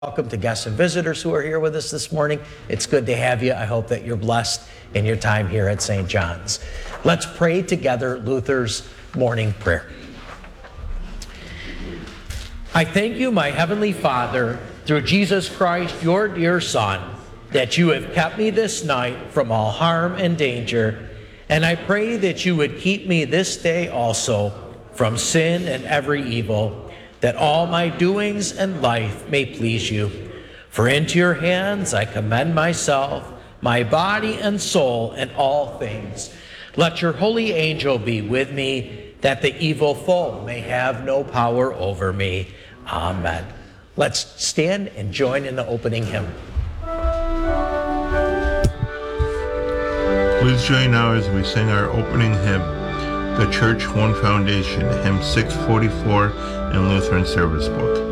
Welcome to guests and visitors who are here with us this morning. It's good to have you. I hope that you're blessed in your time here at St. John's. Let's pray together Luther's morning prayer. I thank you, my heavenly Father, through Jesus Christ, your dear Son, that you have kept me this night from all harm and danger, and I pray that you would keep me this day also from sin and every evil, that all my doings and life may please you. For into your hands I commend myself, my body and soul, and all things. Let your holy angel be with me, that the evil foe may have no power over me. Amen. Let's stand and join in the opening hymn. Please join now as we sing our opening hymn, The Church One Foundation, hymn 644 in Lutheran Service Book.